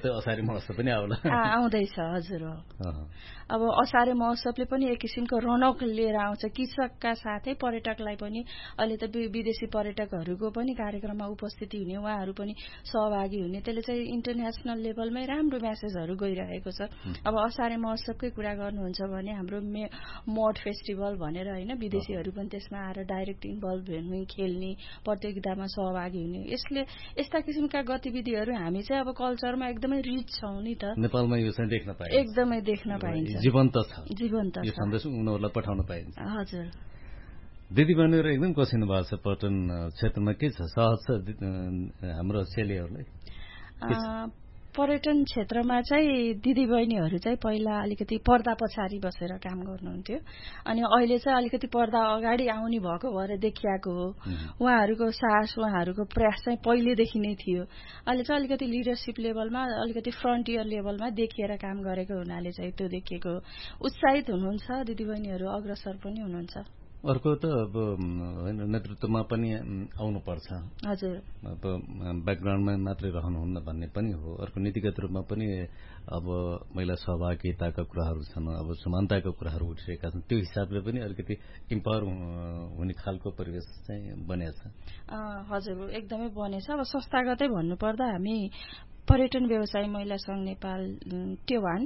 असारे महोत्सव पनि आउला आउँदैछ हजुर अब असारे महोत्सवले पनि एक किसिमको रौनक लिएर आउँछ कृषकका साथै पर्यटकलाई पनि अहिले त विदेशी पर्यटकहरूको पनि कार्यक्रममा उपस्थिति हुने उहाँहरू पनि सहभागी हुने त्यसले चाहिँ इन्टरनेसनल लेभलमै राम्रो मेसेजहरू गइरहेको छ अब असारे महोत्सवकै कुरा गर्नुहुन्छ भने हाम्रो मड फेस्टिभल भनेर हैन विदेशीहरू पनि त्यसमा आएर डाइरेक्ट इन्भल्भ हुने खेल्ने प्रतियोगितामा सहभागी हुने यसले यस्ता किसिमका गतिविधिहरू हामी चाहिँ अब कल्चरमा एकदमै रिच छौं नि त नेपालमा यो चाहिँ देख्न पाइन्छ एकदमै देख्न पाइन्छ जीवन्त छ यो सन्देश उनीहरूलाई पठाउन पाइन्छ हजुर दिदीबहिनीहरू एकदम कसिनु भएको छ पर्यटन क्षेत्रमा के छ सहज छ हाम्रो चेलीहरूलाई पर्यटन क्षेत्रमा चाहिँ दिदीबहिनीहरू चाहिँ पहिला अलिकति पर्दा पछाडि बसेर काम गर्नुहुन्थ्यो अनि अहिले चाहिँ अलिकति पर्दा अगाडि आउने भएको भएर देखिएको हो उहाँहरूको साहस उहाँहरूको प्रयास चाहिँ पहिलेदेखि नै थियो अहिले चाहिँ अलिकति लिडरशिप लेभलमा अलिकति फ्रन्टियर लेभलमा देखिएर काम गरेको हुनाले चाहिँ त्यो देखिएको उत्साहित हुनुहुन्छ दिदीबहिनीहरू अग्रसर पनि हुनुहुन्छ अर्को त अब नेतृत्वमा पनि आउनुपर्छ हजुर अब ब्याकग्राउन्डमा मात्रै रहनुहुन्न भन्ने पनि हो अर्को नीतिगत रूपमा पनि अब महिला सहभागिताका कुराहरू छन् अब समानताका कुराहरू उठिरहेका छन् त्यो हिसाबले पनि अलिकति इम्पावर हुने खालको परिवेश चाहिँ बनेछ हजुर एकदमै बनेछ अब संस्थागतै भन्नुपर्दा हामी पर्यटन व्यवसाय महिला संघ नेपाल टेवान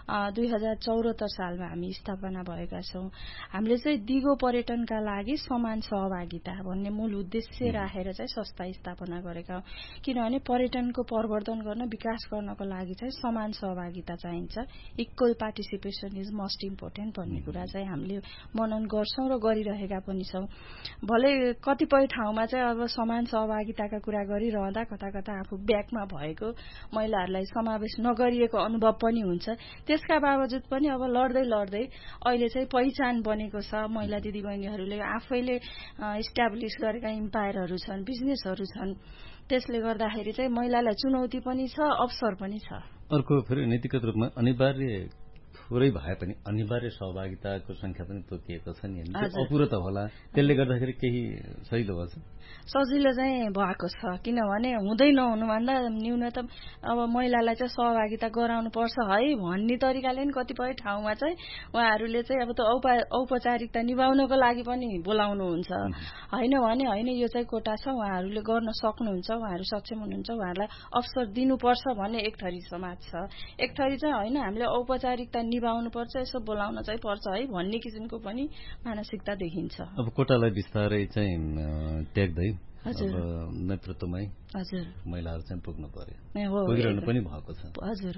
2074 सालमा हामी स्थापना भएका छौं हामीले चाहिँ दिगो पर्यटनका लागि समान सहभागिता भन्ने मूल उद्देश्य राखेर चाहिँ संस्था स्थापना गरेका हौं किनभने पर्यटनको प्रवर्धन गर्न विकास गर्नको लागि चाहिँ समान सहभागिता चाहिन्छ equal participation is most important भन्ने कुरा चाहिँ हामीले मनन गर्छौं र गरिरहेका पनि छौं भले कतिपय ठाउँमा चाहिँ अब समान सहभागिताका कुरा गरिरहँदा कता कता आफू ब्याकमा भएको महिलाहरूलाई समावेश नगरिएको अनुभव पनि हुन्छ त्यसका बावजुद पनि अब लड्दै अहिले चाहिँ पहिचान बनेको छ महिला दिदीबहिनीहरूले आफैले इस्टाब्लिश गरेका इम्पायरहरू छन् बिजनेसहरू छन् त्यसले गर्दाखेरि चाहिँ महिलालाई चुनौती पनि छ अवसर पनि छ अर्को फेरि नीतिगत रूपमा अनिवार्य थोरै भए पनि अनिवार्य सहभागिताको संख्या पनि तोकिएको छ नि अपुरो त होला त्यसले गर्दाखेरि केही सजिलो भएछ सजिलो चाहिँ भएको छ किनभने हुँदै नहुनुभन्दा न्यूनतम अब महिलालाई चाहिँ सहभागिता गराउनु पर्छ है भन्ने तरिकाले नि कतिपय ठाउँमा चाहिँ उहाँहरूले चाहिँ अब त औपचारिकता निभाउनको लागि पनि बोलाउनुहुन्छ हैन भने हैन यो चाहिँ कोटा छ उहाँहरूले गर्न सक्नुहुन्छ उहाँहरू सक्षम हुनुहुन्छ उहाँहरूलाई अवसर दिनुपर्छ भन्ने एक थरी समाज छ एक थरी चाहिँ हैन हामीले औपचारिकता निभाउनु पर्छ यसो बोलाउन चाहिँ पर्छ है भन्ने किसिमको पनि मानसिकता देखिन्छ अब कोटालाई बिस्तारै चाहिँ ट्याग्दै नेतृत्वमै महिलाहरू चाहिँ पुग्नु पर्यो पुगिरहनु पनि भएको छ हजुर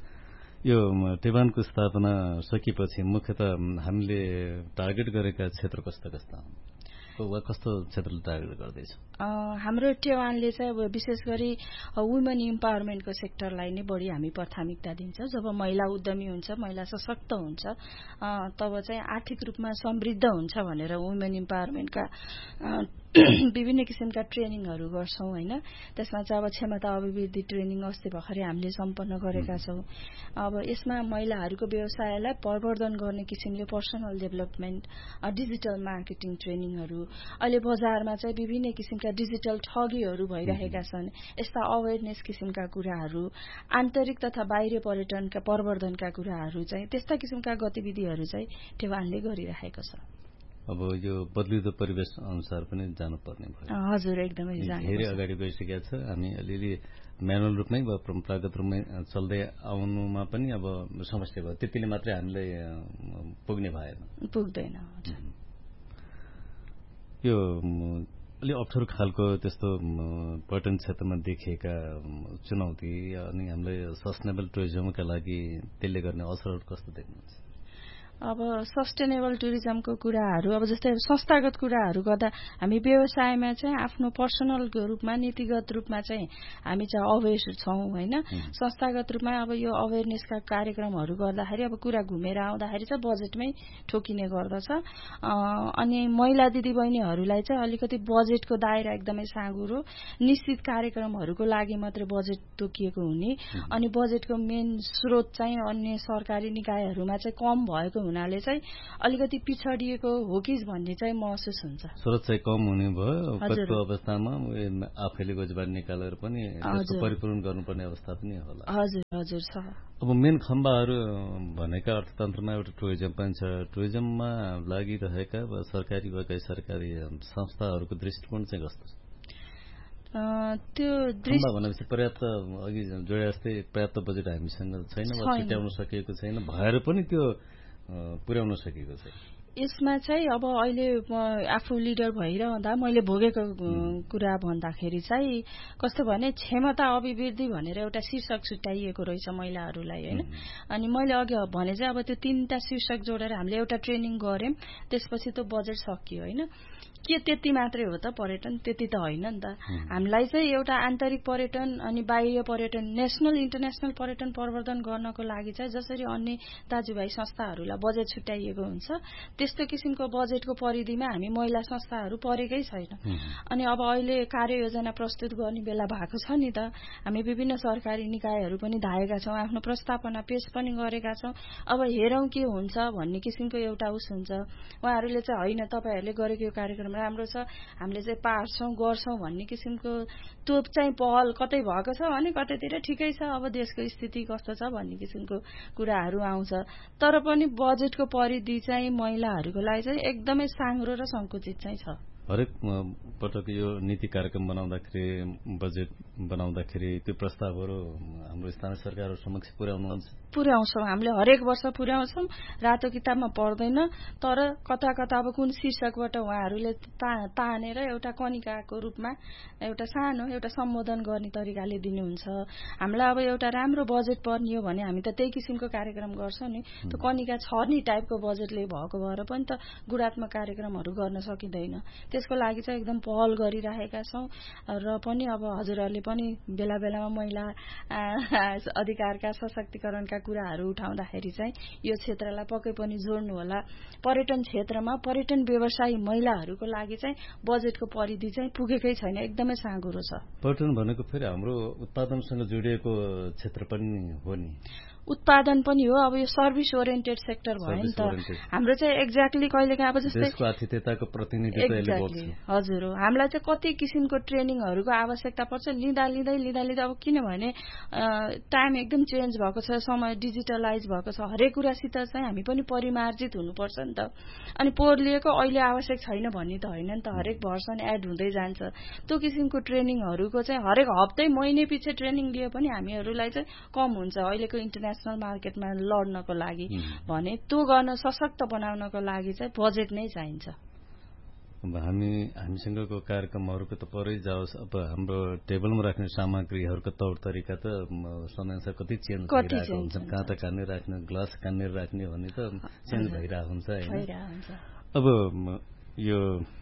यो टेवानको स्थापना सकिएपछि मुख्यतः हामीले टार्गेट गरेका क्षेत्र कस्ता कस्तो क्षेत्रले टार्गेट गर्दैछ हाम्रो टेवानले चाहिँ अब विशेष गरी वुमेन इम्पावरमेन्टको सेक्टरलाई नै बढी हामी प्राथमिकता दिन्छ जब महिला उद्यमी हुन्छ महिला सशक्त हुन्छ तब चाहिँ आर्थिक रूपमा समृद्ध हुन्छ भनेर वुमेन इम्पावरमेन्टका विभिन्न किसिमका ट्रेनिङहरू गर्छौं हैन त्यसमा चाहिँ अब क्षमता अभिवृद्धि ट्रेनिङ अस्ति भर्खरै हामीले सम्पन्न गरेका छौं अब यसमा महिलाहरूको व्यवसायलाई प्रवर्धन गर्ने किसिमले पर्सनल डेभलपमेन्ट डिजिटल मार्केटिङ ट्रेनिङहरू अहिले बजारमा चाहिँ विभिन्न किसिमका डिजिटल ठगीहरू भइरहेका छन् यस्ता अवेयरनेस किसिमका कुराहरू आन्तरिक तथा बाहिरी पर्यटनका प्रवर्धनका कुराहरू चाहिँ त्यस्ता किसिमका गतिविधिहरू चाहिँ टेवानले गरिरहेको छ अब यो बदलिदो परिवेश अनुसार पनि जानुपर्ने भयो हजुर एकदमै धेरै अगाडि गइसकेको छ हामी अलिअलि म्यानुअल रूपमै वा परम्परागत रूपमै चल्दै आउनुमा पनि अब समस्या भयो त्यतिले मात्रै हामीले पुग्ने पुग्दैन यो अलि अप्ठ्यारो खालको त्यस्तो पर्यटन क्षेत्रमा देखिएका चुनौती अनि हामीले सस्टेनेबल टुरिज्मका लागि त्यसले गर्ने असरहरू कस्तो देख्नुहुन्छ अब सस्टेनेबल टुरिज्मको कुराहरू अब जस्तै संस्थागत कुराहरू गर्दा हामी व्यवसायमा चाहिँ आफ्नो पर्सनल रूपमा नीतिगत रूपमा चाहिँ हामी चाहिँ अवेयर छौं हैन संस्थागत रूपमा अब यो अवेयरनेसका कार्यक्रमहरू गर्दाखेरि अब कुरा घुमेर आउँदाखेरि चाहिँ बजेटमै ठोकिने गर्दछ अनि महिला दिदीबहिनीहरूलाई चाहिँ अलिकति बजेटको दायरा एकदमै साँघुरो निश्चित कार्यक्रमहरूको लागि मात्र बजेट तोकिएको हुने अनि बजेटको मेन स्रोत चाहिँ अन्य सरकारी निकायहरूमा चाहिँ कम भएको हुनाले चाहिँ अलिकति पिछडिएको हो कि भन्ने चाहिँ महसुस हुन्छ। सुरक्षा कम हुने भयो कतिको अवस्थामा आफैले गोजबारी निकालेर पनि त्यसको परिपूर्ण गर्नुपर्ने अवस्था पनि होला। हजुर हजुर छ। अब मेन खम्बाहरू भनेका अर्थतन्त्रमा एउटा टुरिज्म पनि छ। टुरिज्ममा लागिरहेका सरकारी वा गैर सरकारी संस्थाहरूको दृष्टिकोण चाहिँ कस्तो छ? त्यो खम्बा भनेपछि पर्याप्त अघि जोडे जस्तै पर्याप्त बजेट हामीसँग छैन वा छुट्याउन सकिएको छैन भएर पनि त्यो पुर्याउन सकेको छैन। यसमा चाहिँ अब अहिले आफू लिडर भइरहँदा मैले भोगेको कुरा भन्दाखेरि चाहिँ कस्तो भने क्षमता अभिवृद्धि भनेर एउटा शीर्षक छुट्याइएको रहेछ महिलाहरूलाई होइन। अनि मैले अघि भने चाहिँ अब त्यो 3टा शीर्षक जोडेर हामीले एउटा ट्रेनिङ गर्यौं त्यसपछि त्यो बजेट सकियो होइन। के त्यति मात्रै हो त पर्यटन? त्यति त होइन नि त। हामीलाई चाहिँ एउटा आन्तरिक पर्यटन अनि बाह्य पर्यटन नेशनल इन्टरनेशनल पर्यटन प्रवर्धन गर्नको लागि चाहिँ जसरी अन्य दाजुभाइ संस्थाहरूलाई बजेट छुट्याइएको हुन्छ त्यस्तो किसिमको बजेटको परिधिमा हामी महिला संस्थाहरू परेकै छैन। अनि अब अहिले कार्ययोजना प्रस्तुत गर्ने बेला भएको छ नि त। हामी विभिन्न सरकारी निकायहरू पनि धाएका छौं, आफ्नो प्रस्तावना पेश पनि गरेका छौं। अब हेरौं के हुन्छ भन्ने किसिमको एउटा उस हुन्छ। उहाँहरूले चाहिँ होइन तपाईहरुले गरेको यो कार्यक्रम राम्रो छ, हामीले चाहिँ पार्छौं गर्छौं भन्ने किसिमको त्यो चाहिँ पहल कतै भएको छ भने कतैतिर ठिकै छ अब देशको स्थिति कस्तो छ भन्ने किसिमको कुराहरू आउँछ। तर पनि बजेटको परिधि चाहिँ महिलाहरूको लागि चाहिँ एकदमै साङ्ग्रो र संकुचित चाहिँ छ। हरेक पटक यो नीति कार्यक्रम बनाउँदाखेरि बजेट बनाउँदाखेरि त्यो प्रस्तावहरू हाम्रो स्थानीय सरकारहरू समक्ष पुर्याउनुहुन्छ? पुर्याउँछौं, हामीले हरेक वर्ष पुर्याउँछौं। रातो किताबमा पर्दैन तर कता कता अब कुन शीर्षकबाट उहाँहरूले तानेर एउटा कनिकाको रूपमा एउटा सानो एउटा सम्बोधन गर्ने तरिकाले दिनुहुन्छ। हामीलाई अब एउटा राम्रो बजेट पर्ने हो भने हामी त त्यही किसिमको कार्यक्रम गर्छौं नि। त्यो कनिका छर्नी टाइपको बजेटले भएको भएर पनि त गुणात्मक कार्यक्रमहरू गर्न सकिँदैन। त्यसको लागि चाहिँ एकदम पहल गरिरहेका छौं र पनि अब हजुरहरूले पनि बेला बेलामा महिला अधिकारका सशक्तिकरणका कुराहरू उठाउँदाखेरि चाहिँ यो क्षेत्रलाई पक्कै पनि जोड्नु होला। पर्यटन क्षेत्रमा पर्यटन व्यवसायी महिलाहरूको लागि चाहिँ बजेटको परिधि चाहिँ पुगेकै छैन, एकदमै साँघुरो छ। पर्यटन भनेको फेरि हाम्रो उत्पादनसँग जोडिएको क्षेत्र पनि हो नि। उत्पादन पनि हो, अब यो सर्भिस ओरिएन्टेड सेक्टर भयो नि त। हाम्रो चाहिँ एक्ज्याक्टली कहिलेकाहीँ अब जस्तै देशको आतिथ्यताको प्रतिनिधित्व यसले बोक्छ। हजुर हो, हामीलाई चाहिँ कति किसिमको ट्रेनिङहरूको आवश्यकता पर्छ लिँदा अब किनभने टाइम एकदम चेन्ज भएको छ, समय डिजिटलाइज भएको छ, हरेक कुरासित चाहिँ हामी पनि परिमार्जित हुनुपर्छ नि त। अनि पोहोर लिएको अहिले आवश्यक छैन भन्ने त होइन नि त, हरेक भर्सन एड हुँदै जान्छ। त्यो किसिमको ट्रेनिङहरूको चाहिँ हरेक हप्तै महिने पछि ट्रेनिङ लिए पनि हामीहरूलाई चाहिँ कम हुन्छ अहिलेको इन्टरनेशनल मार्केटमा लड्नको लागि भने त्यो गर्न सशक्त बनाउनको लागि चाहिँ बजेट नै चाहिन्छ। अब हामीसँगको कार्यक्रमहरूको त परै जाओस्, अब हाम्रो टेबलमा राख्ने सामग्रीहरूको तौर तरिका त समयअनुसार कति चेन्ज भइरहेको हुन्छ। काँटा कान्ने राख्ने, ग्लास कान्ने राख्ने भन्ने त चेन्ज भइरहेको हुन्छ हैन। अब यो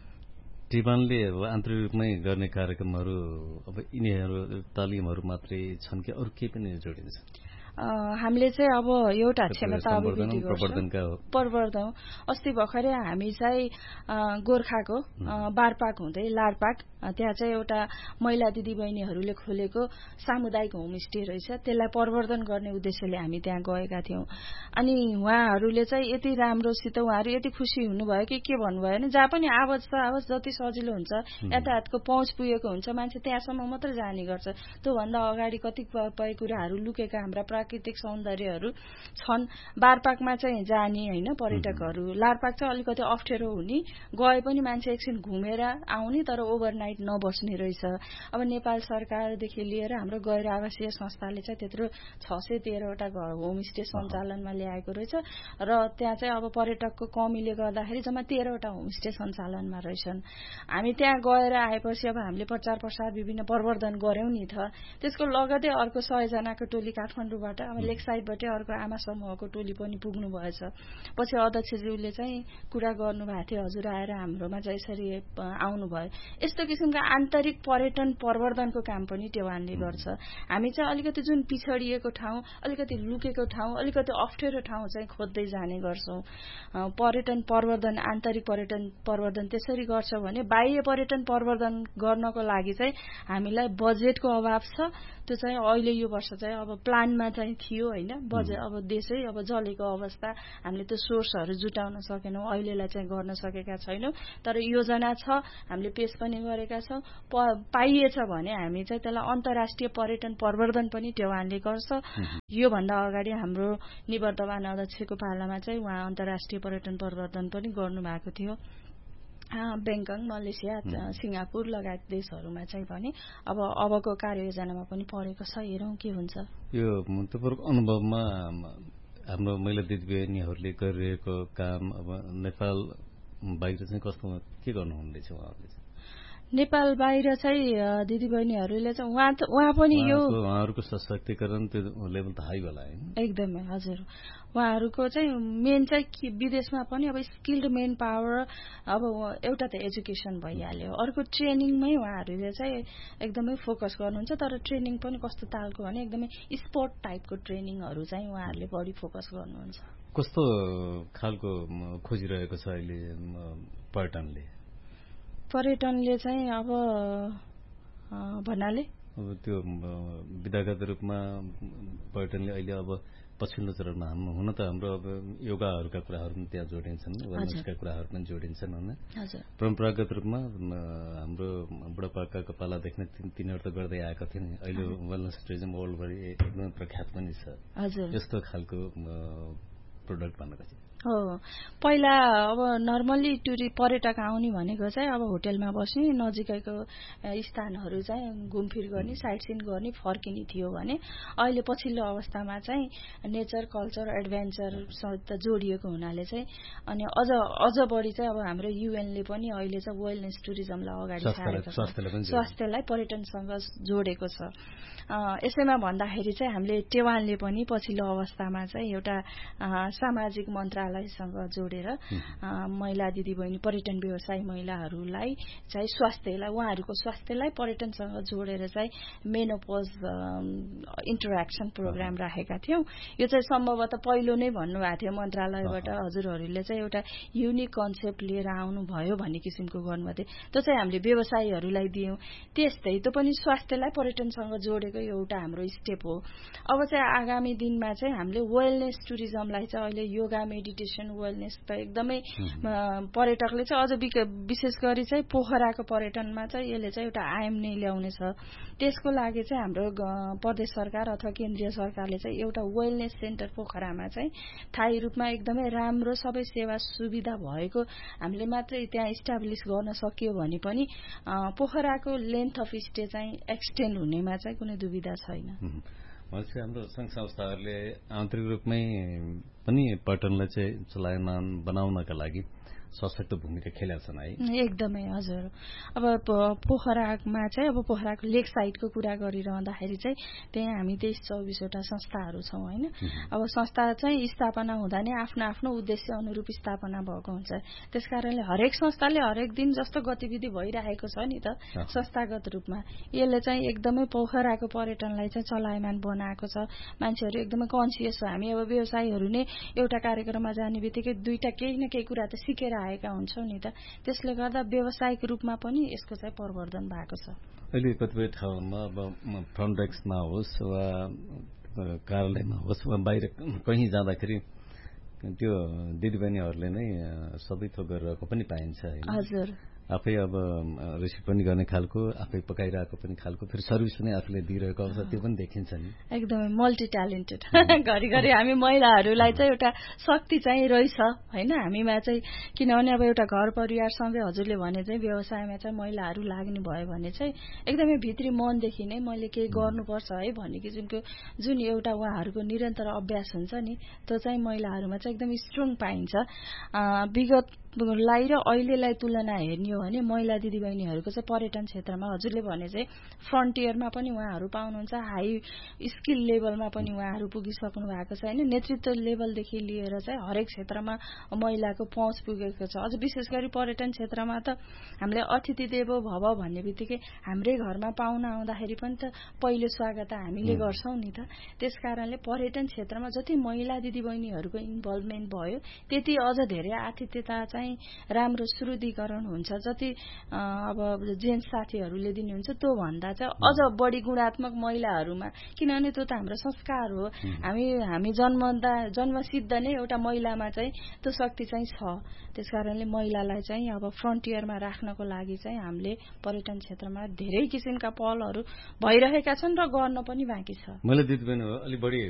टिबानले आन्तरिक रूपमै गर्ने कार्यक्रमहरू अब यिनीहरू तालिमहरू मात्रै छन् कि अरू केही पनि जोडिन्छ? हामीले चाहिँ अब एउटा क्षमता अभिवृद्धि प्रवर्धन अस्ति भर्खरै हामी चाहिँ गोर्खाको बारपाक हुँदै लारपाक त्यहाँ चाहिँ एउटा महिला दिदीबहिनीहरूले खोलेको सामुदायिक होमस्टे रहेछ, त्यसलाई प्रवर्धन गर्ने उद्देश्यले हामी त्यहाँ गएका थियौं। अनि उहाँहरूले चाहिँ यति राम्रोसित उहाँहरू यति खुसी हुनुभयो कि के भन्नुभयो भने जहाँ पनि आवाज छ आवाज जति सजिलो हुन्छ यातायातको पहुँच पुगेको हुन्छ मान्छे त्यहाँसम्म मात्र जाने गर्छ, त्योभन्दा अगाडि कतिपय कुराहरू लुकेका हाम्रा प्राकृतिक सौन्दर्यहरू छन्। बारपाकमा चाहिँ जाने हैन पर्यटकहरू, लारपाक चाहिँ अलिकति अप्ठ्यारो हुने, गए पनि मान्छे एकछिन घुमेर आउने तर ओभरनाइट नबस्ने रहेछ। अब नेपाल सरकारदेखि लिएर हाम्रो गैर आवासीय संस्थाले चाहिँ त्यत्रो 613 वटा होमस्टे सञ्चालनमा ल्याएको रहेछ र त्यहाँ चाहिँ अब पर्यटकको कमीले गर्दाखेरि जम्मा 13 वटा होमस्टे सञ्चालनमा रहेछन्। हामी त्यहाँ गएर आएपछि अब हामीले प्रचार प्रसार विभिन्न प्रवर्धन गर्यौं नि त। त्यसको लगतै अर्को 100 जनाको टोली काठमाडौँबाट अब लेक साइडबाटै अर्को आमा समूहको टोली पनि पुग्नु भएछ। पछि अध्यक्षज्यूले चाहिँ कुरा गर्नुभएको थियो, हजुर आएर हाम्रोमा चाहिँ यसरी आउनुभयो। यस्तो किसिमका आन्तरिक पर्यटन प्रवर्धनको काम पनि टेवानले गर्छ। हामी चाहिँ अलिकति जुन पिछडिएको ठाउँ, अलिकति लुकेको ठाउँ, अलिकति अप्ठ्यारो ठाउँ चाहिँ खोज्दै जाने गर्छौं। पर्यटन प्रवर्धन, आन्तरिक पर्यटन प्रवर्धन त्यसरी गर्छ भने बाह्य पर्यटन प्रवर्धन गर्नको लागि चाहिँ हामीलाई बजेटको अभाव छ। त्यो चाहिँ अहिले यो वर्ष चाहिँ अब प्लानमा चाहिँ थियो हैन, बजेट अब देशै अब जलेको अवस्था, हामीले त्यो सोर्सहरू जुटाउन सकेनौं, अहिलेलाई चाहिँ गर्न सकेका छैनौं। तर योजना छ, हामीले पेश पनि गरेका छौं। पाइएछ भने हामी चाहिँ त्यसलाई अन्तर्राष्ट्रिय पर्यटन प्रवर्धन पनि टेवानले गर्छ। यो भन्दा अगाडि हाम्रो निवर्तमान अध्यक्षको पालामा चाहिँ उहाँ अन्तर्राष्ट्रिय पर्यटन प्रवर्धन पनि गर्नु भएको थियो। बेङकङ, मलेसिया, सिंगापुर लगायत देशहरूमा चाहिँ भने अबको कार्ययोजनामा पनि परेको छ। हेरौं के हुन्छ। यो महत्त्वपूर्ण अनुभवमा हाम्रो महिला दिदीबहिनीहरूले गरिरहेको काम अब नेपाल बाहिर चाहिँ कस्तो के गर्नुहुँदैछ उहाँहरूले? नेपाल बाहिर चाहिँ दिदीबहिनीहरूले चाहिँ उहाँ पनि यो उहाँहरूको सशक्तिकरण त्यो लेभल त हाई होला हैन? एकदमै हजुर। उहाँहरूको चाहिँ मेन चाहिँ विदेशमा पनि अब स्किल्ड मेन पावर, अब एउटा त एजुकेसन भइहाल्यो, अर्को ट्रेनिङमै उहाँहरूले चाहिँ एकदमै फोकस गर्नुहुन्छ। तर ट्रेनिङ पनि कस्तो तालको भने एकदमै स्पोर्ट टाइपको ट्रेनिङहरू चाहिँ उहाँहरूले बढी फोकस गर्नुहुन्छ। कस्तो खालको खोजिरहेको छ अहिले पर्यटनले चाहिँ अब भन्नाले अब त्यो विधागत रूपमा पर्यटनले अहिले अब पछिल्लो चरणमा हुन त हाम्रो अब योगाहरूका कुराहरू पनि त्यहाँ जोडिन्छन्, वेलनेसका कुराहरू पनि जोडिन्छन् हैन? परम्परागत रूपमा हाम्रो बुढापाकाको पालादेखि तिनीहरू त गर्दै आएका थिए नि। अहिले वेलनेस टुरिज्म वर्ल्डभरि एकदमै प्रख्यात पनि छ। यस्तो खालको प्रोडक्ट भनेको चाहिँ हो। पहिला अब नर्मली पर्यटक आउने भनेको चाहिँ अब होटलमा बस्ने, नजिकैको स्थानहरू चाहिँ घुमफिर गर्ने, साइट सिन गर्ने, फर्किने थियो भने अहिले पछिल्लो अवस्थामा चाहिँ नेचर, कल्चर, एडभेन्चर सहित जोडिएको हुनाले चाहिँ अनि अझ बढी चाहिँ अब हाम्रो युएनले पनि अहिले चाहिँ वेलनेस टुरिज्मलाई अगाडि सारेको छ, स्वास्थ्यलाई पर्यटनसँग जोडेको छ। यसैमा भन्दाखेरि चाहिँ हामीले टेवानले पनि पछिल्लो अवस्थामा चाहिँ एउटा सामाजिक मन्त्रालयसँग जोडेर महिला दिदीबहिनी, पर्यटन व्यवसायी महिलाहरूलाई चाहिँ स्वास्थ्यलाई, उहाँहरूको स्वास्थ्यलाई पर्यटनसँग जोडेर चाहिँ मेनोपोज इन्टरेक्सन प्रोग्राम राखेका थियौं। यो चाहिँ सम्भवतः पहिलो नै भन्नुभएको थियो मन्त्रालयबाट, हजुरहरूले चाहिँ एउटा युनिक कन्सेप्ट लिएर आउनु भयो भन्ने किसिमको गर्नुभएको थियो। त्यो चाहिँ हामीले व्यवसायीहरूलाई दियौं। त्यस्तै त्यो पनि स्वास्थ्यलाई पर्यटनसँग जोडेको एउटा हाम्रो स्टेप हो। अब चाहिँ आगामी दिनमा चाहिँ हामीले वेलनेस टुरिज्मलाई चाहिँ अहिले योगा, मेडिटेसन, वेलनेस त एकदमै पर्यटकले चाहिँ अझ विशेष गरी चाहिँ पोखराको पर्यटनमा चाहिँ यसले चाहिँ एउटा आयाम नै ल्याउनेछ। त्यसको लागि चाहिँ हाम्रो प्रदेश सरकार अथवा केन्द्रीय सरकारले चाहिँ एउटा वेलनेस सेन्टर पोखरामा चाहिँ स्थायी रूपमा एकदमै राम्रो सबै सेवा सुविधा भएको हामीले मात्रै त्यहाँ इस्टाब्लिस गर्न सकियो भने पनि पोखराको लेन्थ अफ स्टे चाहिँ एक्सटेन्ड हुनेमा चाहिँ कुनै दुविधा छैन। भनेपछि हाम्रो संघ संस्थाहरूले आन्तरिक रूपमै पनि पर्यटनलाई चाहिँ चलायमान बनाउनका लागि सशक्त भूमिका खेलेका छन् है? एकदमै हजुर। अब पोखरामा चाहिँ अब पोखराको लेक साइडको कुरा गरिरहँदाखेरि चाहिँ त्यहाँ हामी 23-24वटा संस्थाहरू छौं हैन? अब संस्था चाहिँ स्थापना हुँदा नै आफ्नो आफ्नो उद्देश्य अनुरूप स्थापना भएको हुन्छ। त्यसकारणले हरेक संस्थाले हरेक दिन जस्तो गतिविधि भइरहेको छ नि त संस्थागत रूपमा, यसले चाहिँ एकदमै पोखराको पर्यटनलाई चाहिँ चलायमान बनाएको छ। मान्छेहरू एकदमै कन्सियस छ। हामी अब व्यवसायीहरू नै एउटा कार्यक्रममा जाने बित्तिकै दुईटा केही न केही कुरा त सिकेर आएका हुन्छौं नि त। त्यसले गर्दा व्यावसायिक रूपमा पनि यसको चाहिँ प्रवर्धन भएको छ। अहिले कतिपय ठाउँमा अब फ्रन्ट डेस्कमा होस् वा कार्यालयमा होस् वा बाहिर कहीँ जाँदाखेरि त्यो दिदीबहिनीहरूले नै सबै थोक गरिरहेको पनि पाइन्छ हैन? हजुर। आफै अब रिसिभ पनि गर्ने खालको, आफै पकाइरहेको पनि खालको, फेरि सर्भिस पनि आफूले दिइरहेको अवस्था त्यो पनि देखिन्छ नि। एकदमै मल्टी ट्यालेन्टेड। घरिघरि हामी महिलाहरूलाई चाहिँ एउटा शक्ति चाहिँ रहेछ हैन हामीमा चाहिँ। किनभने अब एउटा घर परिवारसँगै हजुरले भने चाहिँ व्यवसायमा चाहिँ महिलाहरू लाग्ने भयो भने चाहिँ एकदमै भित्री मनदेखि नै मैले केही गर्नुपर्छ है भन्ने किसिमको जुन एउटा उहाँहरूको निरन्तर अभ्यास हुन्छ नि, त्यो चाहिँ महिलाहरूमा चाहिँ एकदमै स्ट्रङ पाइन्छ। विगतलाई र अहिलेलाई तुलना हेर्ने हो भने महिला दिदीबहिनीहरूको चाहिँ पर्यटन क्षेत्रमा हजुरले भने चाहिँ फ्रन्टियरमा पनि उहाँहरू पाउनुहुन्छ, हाई स्किल लेभलमा पनि उहाँहरू पुगिसक्नु भएको छ हैन। नेतृत्व लेभलदेखि लिएर चाहिँ हरेक क्षेत्रमा महिलाको पहुँच पुगेको छ। अझ विशेष गरी पर्यटन क्षेत्रमा त हामीले अतिथि देवो भव भन्ने बित्तिकै हाम्रै घरमा पाहुना आउँदाखेरि पनि त पहिलो स्वागत हामीले गर्छौं नि त। त्यसकारणले पर्यटन क्षेत्रमा जति महिला दिदीबहिनीहरूको इन्भल्भमेन्ट भयो त्यति अझ धेरै आतिथ्यता चाहिँ राम्रो सुदृढीकरण हुन्छ। जति अब जेन्ट्स साथीहरूले दिनुहुन्छ त्यो भन्दा चाहिँ अझ बढी गुणात्मक महिलाहरूमा, किनभने त्यो त हाम्रो संस्कार हो। हामी जन्मसिद्ध नै एउटा महिलामा चाहिँ त्यो शक्ति चाहिँ छ। त्यसकारणले महिलालाई चाहिँ अब फ्रन्टियरमा राख्नको लागि चाहिँ हामीले पर्यटन क्षेत्रमा धेरै किसिमका पहलहरू भइरहेका छन् र गर्न पनि बाँकी छ। महिला दिदीबहिनी अलि बढी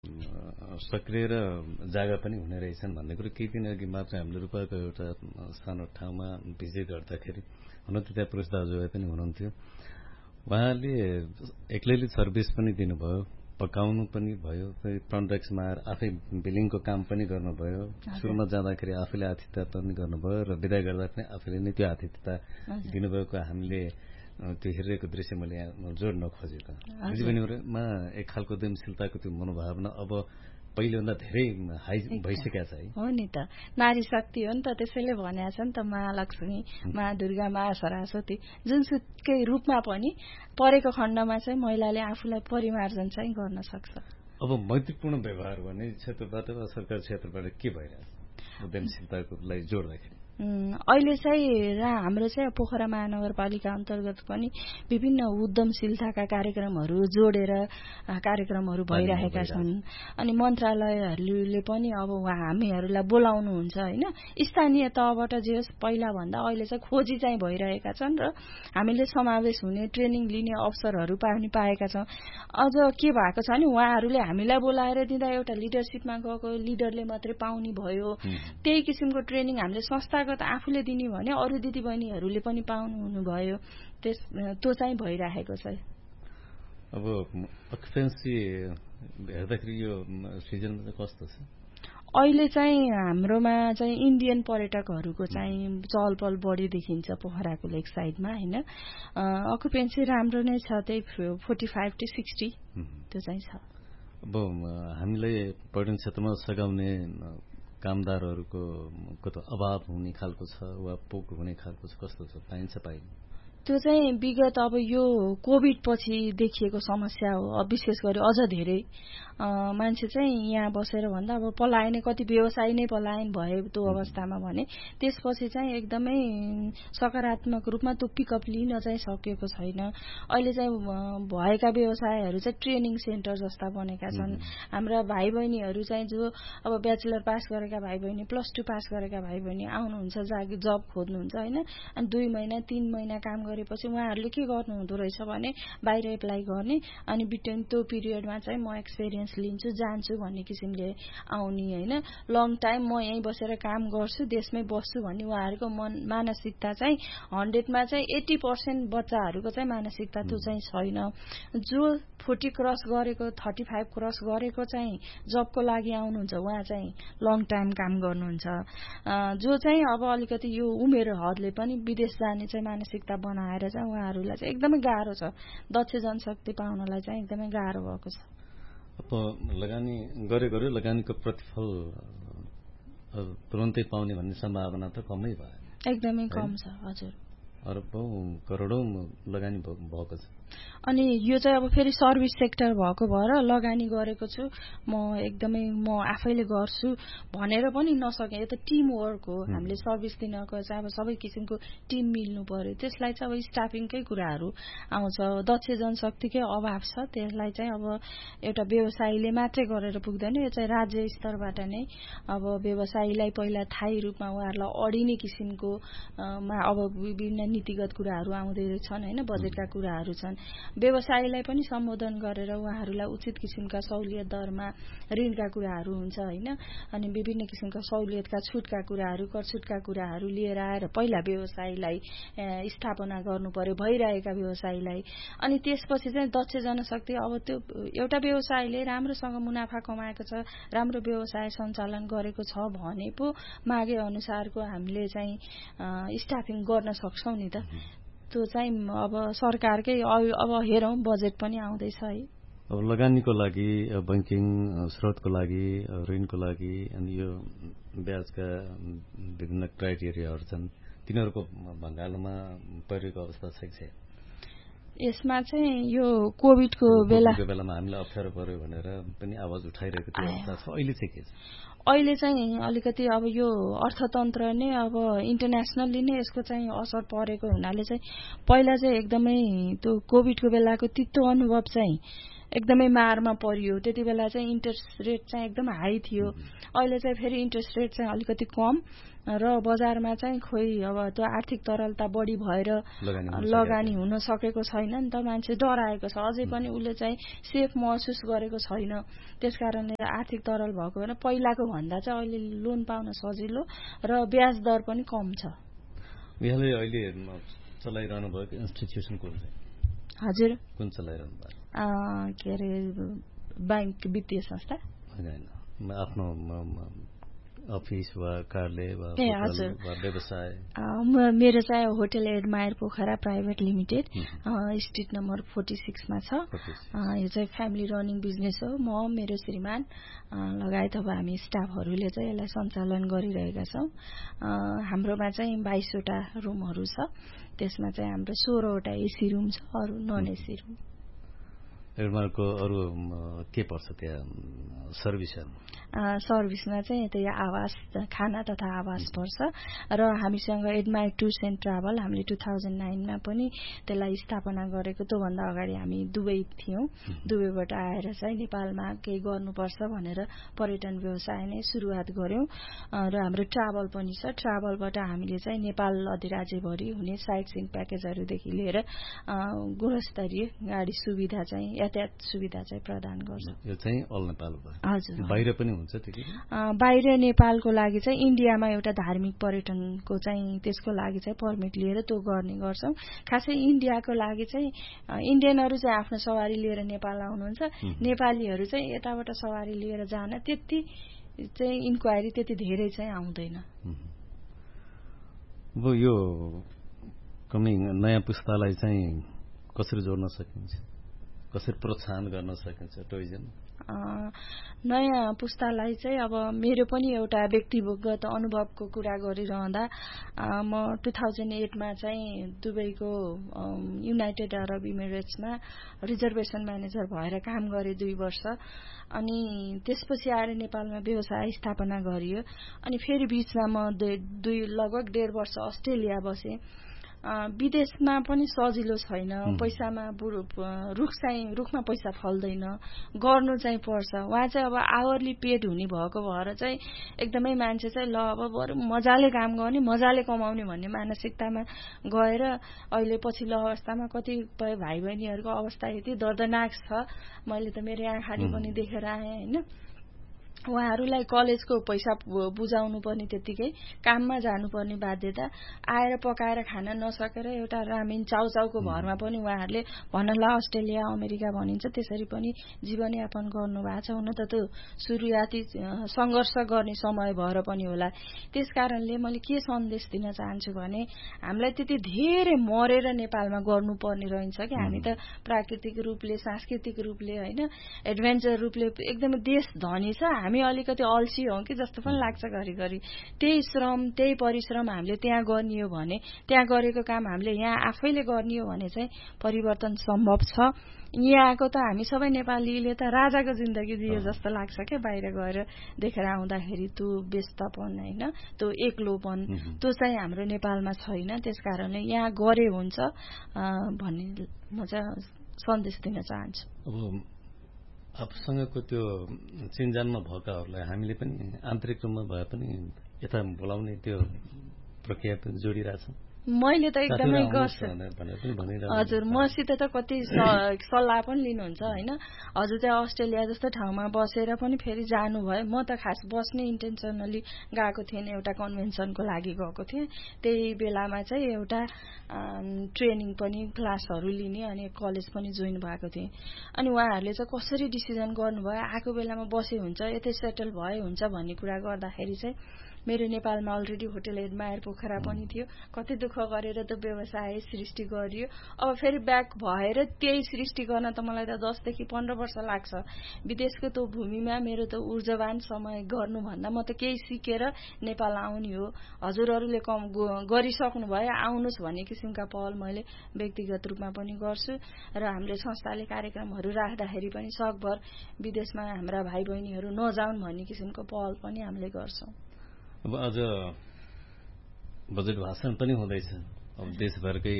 सक्रिय र जागा पनि हुने रहेछन् भन्ने कुरो केही दिन अघि मात्र हामीले रूपाको एउटा सानो ठाउँमा भिजिट गर्दाखेरि हुन त त्यहाँ पुरुष दाजुभाइ पनि हुनुहुन्थ्यो। उहाँले एक्लैले सर्भिस पनि दिनुभयो, पकाउनु पनि भयो, फ्रन्ट डेस्कमा आएर आफै बिलिङको काम पनि गर्नुभयो। सुरुमा जाँदाखेरि आफैले आतिथ्यता पनि गर्नुभयो र विदा गर्दा पनि आफैले नै त्यो आतिथ्यता दिनुभएको हामीले त्यो हेरिरहेको दृश्य मैले यहाँ जोड्न खोजेको। दिदीबहिनीहरूमा एक खालको उद्यमशीलताको त्यो मनोभावना अब पहिलेभन्दा धेरै हाई भइसकेको छ है। हो नि त, नारी शक्ति हो नि त। त्यसैले भनेको छ नि त महालक्ष्मी, महादुर्गा, महासरस्वती जुनसुकै रूपमा पनि परेको खण्डमा चाहिँ महिलाले आफूलाई परिमार्जन चाहिँ गर्न सक्छ। अब मैत्रीपूर्ण व्यवहार भन्ने क्षेत्रबाट वा सरकारी क्षेत्रबाट के भइरहेछ उद्यमशीलताको लागि जोड्दाखेरि? अहिले चाहिँ हाम्रो चाहिँ पोखरा महानगरपालिका अन्तर्गत पनि विभिन्न उद्यमशीलताका कार्यक्रमहरू जोडेर कार्यक्रमहरू भइरहेका छन्। अनि मन्त्रालयहरूले पनि अब हामीहरूलाई बोलाउनुहुन्छ हैन। स्थानीय तहबाट जे होस् पहिला भन्दा अहिले चाहिँ खोजी चाहिँ भइरहेका छन् र हामीले समावेश हुने ट्रेनिङ लिने अवसरहरू पनि पाएका छौं। अझ के भएको छ भने उहाँहरूले हामीलाई बोलाएर दिँदा एउटा लिडरशिपमा गएको लिडरले मात्रै पाउने भयो। त्यही किसिमको ट्रेनिङ हामीले संस्था आफूले दिने भने अरू दिदीबहिनीहरूले पनि पाउनु हुनुभयो। त्यो चाहिँ भइरहेको छ। अब अक्युपेन्सी हेर्दाखेरि यो सिजनमा चाहिँ कस्तो छ? अहिले चाहिँ हाम्रोमा चाहिँ इन्डियन पर्यटकहरूको चाहिँ चहलपहल बढी देखिन्छ पोखराको लेक साइडमा हैन। अक्युपेन्सी राम्रो नै छ, त्यही 45 to 60 त्यो चाहिँ छ। अब हामीलाई पर्यटन क्षेत्रमा सघाउने कामदारहरूको त अभाव हुने खालको छ वा पोक हुने खालको छ, कस्तो छ, पाइन्छ पाइन्छ? त्यो चाहिँ विगत अब यो कोभिड पछि देखिएको समस्या हो। अब विशेष गरी अझ धेरै मान्छे चाहिँ यहाँ बसेर भन्दा अब पलायन, कति व्यवसाय नै पलायन भए त्यो अवस्थामा भने त्यसपछि चाहिँ एकदमै सकारात्मक रूपमा त्यो पिकअप लिन चाहिँ सकेको छैन। अहिले चाहिँ भएका व्यवसायहरू चाहिँ ट्रेनिङ सेन्टर जस्ता बनेका छन्। हाम्रा भाइ बहिनीहरू चाहिँ जो अब ब्याचलर पास गरेका भाइ बहिनी, +2 पास गरेका भाइ बहिनी आउनुहुन्छ, जब खोज्नुहुन्छ हैन। अनि 2 महिना 3 महिना काम गरेपछि उहाँहरूले के गर्नु हुँदो रहेछ भने बाहिर एप्लाई गर्ने, अनि बिटवीन त्यो पिरियडमा चाहिँ म एक्सपिरियन्स लिन्छु, जान्छु भन्ने किसिमले आउने हैन। लङ टाइम म यही बसेर काम गर्छु, देशमै बस्छु भन्ने उहाँहरूको मानसिकता चाहिँ 100 मा चाहिँ 80% बच्चाहरूको चाहिँ मानसिकता त्यो चाहिँ छैन। जो 40 क्रस गरेको, 35 क्रस गरेको चाहिँ जबको लागि आउनुहुन्छ, उहाँ चाहिँ लङ टाइम काम गर्नुहुन्छ। जो चाहिँ अब अलिकति यो उमेर हदले पनि विदेश जाने चाहिँ मानसिकता बनाएर चाहिँ उहाँहरूलाई चाहिँ एकदमै गाह्रो छ। दक्ष जनशक्ति पाउनलाई चाहिँ एकदमै गाह्रो भएको छ। अब लगानी गरेको लगानीको प्रतिफल तुरन्तै पाउने भन्ने सम्भावना त कमै भयो, एकदमै कम छ। हजुर, अरबौं करोडौं लगानी भएको छ। अनि यो चाहिँ अब फेरि सर्भिस सेक्टर भएको भएर लगानी गरेको छु म, एकदमै म आफैले गर्छु भनेर पनि नसके। यो त टिम वर्क हो। हामीले सर्भिस दिनको चाहिँ अब सबै किसिमको टिम मिल्नु पर्यो। त्यसलाई चाहिँ अब स्टाफिङकै कुराहरू आउँछ। दक्ष जनशक्तिकै अभाव छ। त्यसलाई चाहिँ अब एउटा व्यवसायीले मात्रै गरेर पुग्दैन। यो चाहिँ राज्य स्तरबाट नै अब व्यवसायीलाई पहिला थायी रूपमा उहाँहरूलाई अडिने किसिमको अब विभिन्न नीतिगत कुराहरू आउँदै छन् हैन, बजेटका कुराहरू छन्। व्यवसायीलाई पनि सम्बोधन गरेर उहाँहरूलाई उचित किसिमका सहुलियत दरमा ऋणका कुराहरू हुन्छ होइन, अनि विभिन्न किसिमका सहुलियतका छुटका कुराहरू, कर छुटका कुराहरू लिएर आएर पहिला व्यवसायीलाई स्थापना गर्नु पर्यो, भइरहेका व्यवसायीलाई। अनि त्यसपछि चाहिँ दक्ष जनशक्ति, अब त्यो एउटा व्यवसायीले राम्रोसँग मुनाफा कमाएको छ, राम्रो व्यवसाय सञ्चालन गरेको छ भने पो मागे अनुसारको हामीले चाहिँ स्टाफिङ गर्न सक्छौँ नि त। त्यो चाहिँ अब सरकारकै अब हेरौँ, बजेट पनि आउँदैछ है। अब लगानीको लागि, बैंकिङ स्रोतको लागि, ऋणको लागि अनि यो ब्याजका विभिन्न क्राइटेरियाहरू छन्, तिनीहरूको भङ्गालोमा परेको अवस्था छ कि? यसमा चाहिँ यो कोभिडको बेलामा हामीलाई अप्ठ्यारो पर्यो भनेर पनि आवाज उठाइरहेको त्यो अवस्था छ। अहिले चाहिँ के छ? अहिले चाहिँ अलिकति अब यो अर्थतन्त्र नै अब इन्टरनेसनल्ली नै यसको चाहिँ असर परेको हुनाले चाहिँ पहिला चाहिँ एकदमै त्यो कोभिडको बेलाको तितो अनुभव चाहिँ एकदमै मारमा परियो। त्यति बेला चाहिँ इन्ट्रेस्ट रेट चाहिँ एकदम हाई थियो। अहिले चाहिँ फेरि इन्ट्रेस्ट रेट चाहिँ अलिकति कम र बजारमा चाहिँ खोइ अब त्यो आर्थिक तरलता बढी भएर लगानी हुन सकेको छैन नि त। मान्छे डराएको छ, अझै पनि उसले चाहिँ सेफ महसुस गरेको छैन। त्यसकारणले आर्थिक तरल भएको होइन, पहिलाको भन्दा चाहिँ अहिले लोन पाउन सजिलो र ब्याज दर पनि कम छ। यहाँले अहिले चलाइरहनु भएको इन्स्टिट्युसन कुन चाहिँ? हजुर, कुन चलाइरहनु भएको? के अरे बैंक वित्तीय संस्था होइन, आफ्नो अफिस वा कार्यालय वा व्यवसाय? मेरो चाहिँ hotel admire Pokhara private limited street number 46 मा छ। यो चाहिँ फ्यामिली रनिङ बिजनेस हो। म, मेरो श्रीमान लगायत अब हामी स्टाफहरूले चाहिँ यसलाई सञ्चालन गरिरहेका छौँ। हाम्रोमा चाहिँ 22 वटा रुमहरू छ। त्यसमा चाहिँ हाम्रो 16 वटा एसी रुम छ, अरू नन एसी रुम। एडमायरको अरू के पर्छ त्यहाँ सर्भिसहरू? सर्भिसमा चाहिँ त्यही आवास, खाना तथा आवास पर्छ। र हामीसँग एडमायर टुर्स एन्ड ट्राभल हामीले 2009 मा पनि त्यसलाई स्थापना गरेको। त्योभन्दा अगाडि हामी दुबई थियौँ। दुबईबाट आएर चाहिँ नेपालमा केही गर्नुपर्छ भनेर पर्यटन व्यवसाय नै सुरुवात गऱ्यौँ। र हाम्रो ट्राभल पनि छ। ट्राभलबाट हामीले चाहिँ नेपाल अधिराज्यभरि हुने साइट सिइङ प्याकेजहरूदेखि लिएर गुणस्तरीय गाडी सुविधा चाहिँ, यातायात सुविधा चाहिँ प्रदान गर्छ। यो चाहिँ अल नेपाल भयो? हजुर। बाहिर पनि हुन्छ त्यति? बाहिर नेपालको लागि चाहिँ इन्डियामा एउटा धार्मिक पर्यटनको चाहिँ त्यसको लागि चाहिँ पर्मिट लिएर त्यो गर्ने गर्छौँ। खासै इन्डियाको लागि चाहिँ इन्डियनहरू चाहिँ आफ्नो सवारी लिएर नेपाल आउनुहुन्छ, नेपालीहरू चाहिँ यताबाट सवारी लिएर जान त्यति चाहिँ इन्क्वायरी त्यति धेरै चाहिँ आउँदैन। अब यो कमिङ नयाँ पुस्तालाई चाहिँ कसरी जोड्न सकिन्छ, कसरी प्रोत्साहन गर्न सकिन्छ टुरिज्म? नयाँ पुस्तालाई चाहिँ अब मेरो पनि एउटा व्यक्तिगत अनुभवको कुरा गरिरहँदा म 2008 मा चाहिँ दुबईको युनाइटेड अरब इमिरेट्समा रिजर्भेसन म्यानेजर भएर काम गरेँ 2 वर्ष। अनि त्यसपछि आएर नेपालमा व्यवसाय स्थापना गरियो। अनि फेरि बीचमा म लगभग 1.5 वर्ष अस्ट्रेलिया बसेँ। विदेशमा पनि सजिलो छैन, पैसामा रुखमा पैसा फल्दैन, गर्नु चाहिँ पर्छ। उहाँ चाहिँ अब आवरली पेड हुने भएको भएर चाहिँ एकदमै मान्छे चाहिँ ल अब बरु मजाले काम गर्ने, मजाले कमाउने भन्ने मानसिकतामा गएर अहिले पछिल्लो अवस्थामा कतिपय भाइ बहिनीहरूको अवस्था यति दर्दनाक छ। मैले त मेरो आँखाले पनि देखेर आएँ होइन। उहाँहरूलाई कलेजको पैसा बुझाउनु पर्ने त्यतिकै, काममा जानुपर्ने बाध्यता, आएर पकाएर खान नसकेर एउटा रामेन चाउचाउको भरमा पनि उहाँहरूले भन्नला अस्ट्रेलिया अमेरिका भनिन्छ त्यसरी पनि जीवनयापन गर्नुभएको छ। हुन त त्यो सुरुवाती सङ्घर्ष गर्ने समय भएर पनि होला। त्यसकारणले मैले के सन्देश दिन चाहन्छु भने हामीलाई त्यति धेरै मरेर नेपालमा गर्नुपर्ने रहन्छ कि हामी त प्राकृतिक रूपले, सांस्कृतिक रूपले होइन, एडभेन्चर रूपले एकदमै देश धनी छ, हामी अलिकति अल्छी हौ कि जस्तो पनि लाग्छ घरिघरि। त्यही श्रम, त्यही परिश्रम हामीले त्यहाँ गर्ने हो भने, त्यहाँ गरेको काम हामीले यहाँ आफैले गर्ने हो भने चाहिँ परिवर्तन सम्भव छ। यहाँको त हामी सबै नेपालीले त राजाको जिन्दगी जियो जस्तो लाग्छ क्या, बाहिर गएर देखेर आउँदाखेरि त्यो व्यस्तपन होइन, त्यो एक्लोपन त्यो चाहिँ हाम्रो नेपालमा छैन। त्यसकारणले यहाँ गरे हुन्छ भन्ने म चाहिँ सन्देश दिन चाहन्छु। अब आफूसँगको त्यो चिनजानमा भएकाहरूलाई हामीले पनि आन्तरिक रूपमा भए पनि यता बोलाउने त्यो प्रक्रिया पनि जोडिरहेछ। मैले त एकदमै गर्छु हजुर। मसित त कति सल्लाह पनि लिनुहुन्छ होइन। हजुर त्यहाँ अस्ट्रेलिया जस्तो ठाउँमा बसेर पनि फेरि जानुभयो। म त खास बस्ने इन्टेन्सनली गएको थिएन, एउटा कन्भेन्सनको लागि गएको थिएँ। त्यही बेलामा चाहिँ एउटा ट्रेनिङ पनि क्लासहरू लिने अनि कलेज पनि जोइन भएको थिएँ। अनि उहाँहरूले चाहिँ कसरी डिसिजन गर्नुभयो, आएको बेलामा बसे हुन्छ, यतै सेटल भए हुन्छ भन्ने कुरा गर्दाखेरि चाहिँ मेरो नेपालमा अलरेडी होटल एडमायर पोखरा पनि थियो। कति दुःख गरेर त व्यवसाय सृष्टि गरियो। अब फेरि ब्याक भएर त्यही सृष्टि गर्न त मलाई त 10 देखि 15 वर्ष लाग्छ। विदेशको त्यो भूमिमा मेरो त ऊर्जावान समय गर्नुभन्दा म त केही सिकेर नेपाल आउने हो। हजुरहरूले गरिसक्नु भयो, आउनुहोस् भन्ने किसिमका पहल मैले व्यक्तिगत रूपमा पनि गर्छु र हामीले संस्थाले कार्यक्रमहरू राख्दाखेरि पनि सकभर विदेशमा हाम्रा भाइ बहिनीहरू नजाउन् भन्ने किसिमको पहल पनि हामीले गर्छौं। अब आज बजेट भाषण पनि हुँदैछ, अब देशभरकै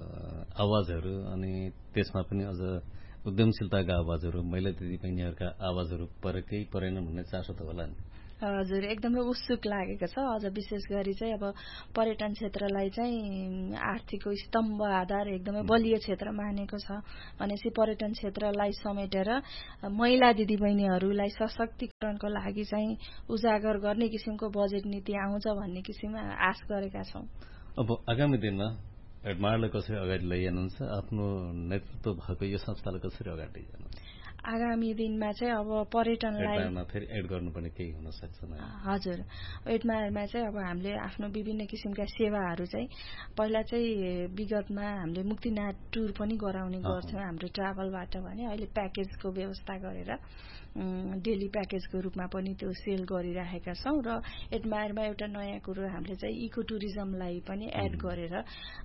आवाजहरू अनि त्यसमा पनि अझ उद्यमशीलताका आवाजहरू, महिला दिदीबहिनीहरूका आवाजहरू परेकै परेन भन्ने चासो त होला नि? हजुर एकदमै उत्सुक लागेको छ। अझ विशेष गरी चाहिँ अब पर्यटन क्षेत्रलाई चाहिँ आर्थिक स्तम्भ आधार एकदमै बलियो क्षेत्र मानेको छ भनेपछि पर्यटन क्षेत्रलाई समेटेर महिला दिदीबहिनीहरूलाई सशक्तिकरणको लागि चाहिँ उजागर गर्ने किसिमको बजेट नीति आउँछ भन्ने किसिममा आश गरेका छौं। अब आगामी दिनमा एडमायरलाई कसरी अगाडि लैजानुहुन्छ, आफ्नो नेतृत्व भएको यो संस्थालाई कसरी अगाडि लैजानुहुन्छ? आगामी दिनमा चाहिँ अब पर्यटनलाई फेरि एड गर्नुपर्ने केही हुन सक्छ? हजुर, एडमायरमा चाहिँ अब हामीले आफ्नो विभिन्न किसिमका सेवाहरू चाहिँ पहिला चाहिँ विगतमा हामीले मुक्तिनाथ टुर पनि गराउने गर्थ्यौं हाम्रो ट्राभलबाट भने। अहिले प्याकेजको व्यवस्था गरेर डेली प्याकेजको रूपमा पनि त्यो सेल गरिराखेका छौं र एडमायरमा एउटा नयाँ कुरो हामीले चाहिँ इको टुरिज्मलाई पनि एड गरेर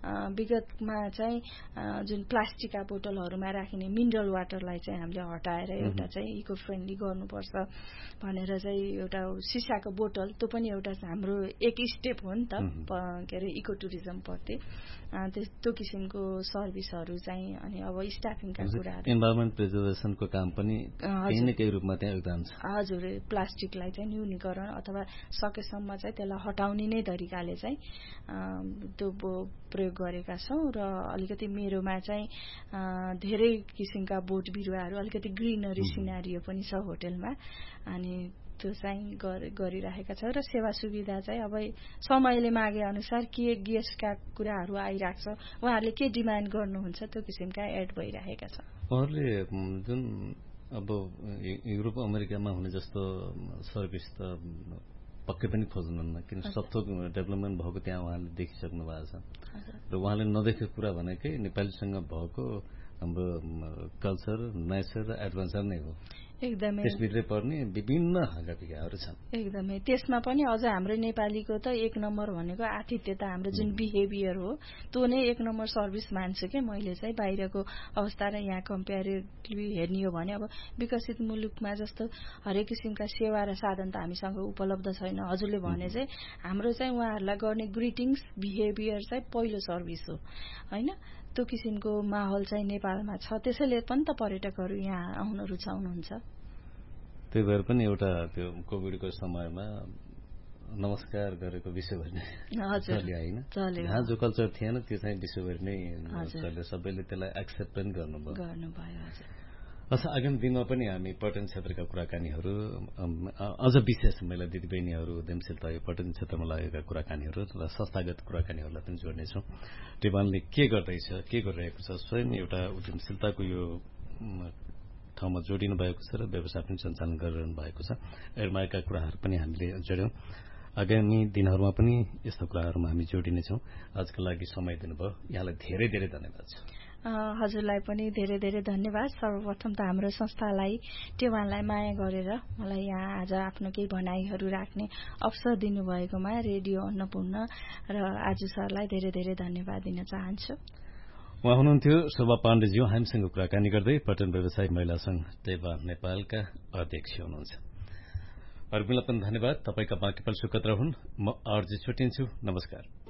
विगतमा चाहिँ जुन प्लास्टिकका बोतलहरूमा राखिने मिनरल वाटरलाई चाहिँ हामीले हटाएर एउटा चाहिँ इको फ्रेन्डली गर्नुपर्छ भनेर चाहिँ एउटा सिसाको बोतल, त्यो पनि एउटा हाम्रो एक स्टेप हो नि त के अरे इको टुरिज्म प्रति। त्यो किसिमको सर्भिसहरू चाहिँ अनि अब स्टाफिङका कुराहरू, इन्भाइरोमेन्ट प्रिजर्भेसनको काम पनि केही न केही रूपमा त्यहाँ योगदान छ। हजुर, प्लास्टिकलाई चाहिँ न्यूनीकरण अथवा सकेसम्म चाहिँ त्यसलाई हटाउने नै तरिकाले चाहिँ त्यो प्रयोग गरेका छौं र अलिकति मेरोमा चाहिँ धेरै किसिमका बोट बिरुवाहरू, अलिकति ग्रीनरी सिनारियो पनि छ होटलमा अनि त्यो चाहिँ गरिराखेका छ र सेवा सुविधा चाहिँ अब समयले मागे अनुसार के गेस्टका कुराहरू आइराख्छ, उहाँहरूले के डिमान्ड गर्नुहुन्छ त्यो किसिमका एड भइराखेका छ। उहाँहरूले जुन अब युरोप अमेरिकामा हुने जस्तो सर्भिस त पक्कै पनि खोज्नुहुन्न, किन सत्तो डेभलपमेन्ट भएको त्यहाँ उहाँले देखिसक्नु भएको छ र उहाँले नदेखेको कुरा भनेकै नेपालीसँग भएको हाम्रो कल्चर, नेचर र एडभेन्चर नै हो। एकदमै त्यसभित्रै पर्ने विभिन्न हागापिगाहरू छन्। एकदमै त्यसमा पनि अझ हाम्रो नेपालीको त एक नम्बर भनेको आतिथ्यता, हाम्रो जुन बिहेभियर हो त्यो नै एक नम्बर सर्भिस मान्छु के मैले चाहिँ। बाहिरको अवस्था र यहाँ कम्पेरिटिभली हेर्ने हो भने अब विकसित मुलुकमा जस्तो हरेक किसिमका सेवा र साधन त हामीसँग उपलब्ध छैन। हजुरले भने चाहिँ हाम्रो चाहिँ उहाँहरूलाई गर्ने ग्रिटिङ्स बिहेभियर चाहिँ पहिलो सर्भिस हो होइन। त्यो किसिमको माहौल चाहिँ नेपालमा छ, त्यसैले पनि त पर्यटकहरू यहाँ आउन रुचाउनुहुन्छ। त्यही भएर पनि एउटा त्यो कोभिडको समयमा नमस्कार गरेको विश्वभरि नै चल्यो होइन। जहाँ जो कल्चर थिएन त्यो चाहिँ विश्वभरि नै चल्यो, सबैले त्यसलाई एक्सेप्ट पनि गर्नुभयो। अच्छा, आगामी दिनमा पनि हामी पर्यटन क्षेत्रका कुराकानीहरू, अझ विशेष महिला दिदीबहिनीहरू, उद्यमशीलता, यो पर्यटन क्षेत्रमा लागेका कुराकानीहरू र संस्थागत कुराकानीहरूलाई पनि जोड्नेछौँ। टेवानले के गर्दैछ, के गरिरहेको छ, स्वयं एउटा उद्यमशीलताको यो ठाउँमा जोडिनु भएको छ र व्यवसाय पनि सञ्चालन गरिरहनु भएको छ। एडमायरका कुराहरू पनि हामीले जोड्यौँ। आगामी दिनहरूमा पनि यस्ता कुराहरूमा हामी जोडिनेछौँ। आजको लागि समय दिनुभयो, यहाँलाई धेरै धेरै धन्यवाद छ। हजुरलाई पनि धेरै धेरै धन्यवाद। सर्वप्रथम त हाम्रो संस्थालाई, टेवानलाई माया गरेर मलाई यहाँ आज आफ्नो केही भनाइहरू राख्ने अवसर दिनुभएकोमा रेडियो अन्नपूर्ण र आजु सरलाई धेरै धेरै धन्यवाद दिन चाहन्छु। उहाँ हुनुहुन्थ्यो शोभा पाण्डेज्यू, हामीसँग कुराकानी गर्दै पर्यटन व्यवसायी महिला संघ टेवान नेपालका अध्यक्ष हुनुहुन्छ। अर्मिला पनि धन्यवाद। तपाईँका बाँकी पल सुखद रहन्। म आरजे छुट्टिन्छु। नमस्कार।